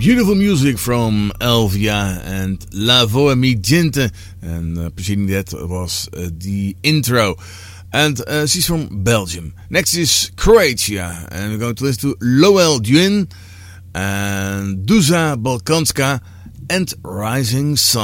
Beautiful music from Elvia and La Voix Mi Gente. And preceding that was the intro. And she's from Belgium. Next is Croatia. And we're going to listen to Lowell Duin and Duza Balkanska and Rising Sun.